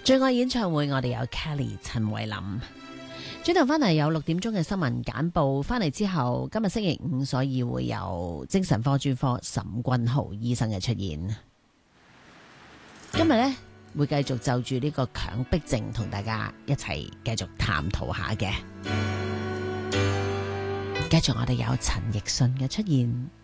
最愛演唱會我哋有 Kelly 陳慧琳。轉頭翻嚟有6點鐘嘅新聞簡報，翻嚟之後今日星期五，所以會有精神科專科沈君豪醫生嘅出現。今日呢，會繼續就住呢個強迫症同大家一齊繼續探討下嘅。繼續我哋有陳奕迅嘅出現。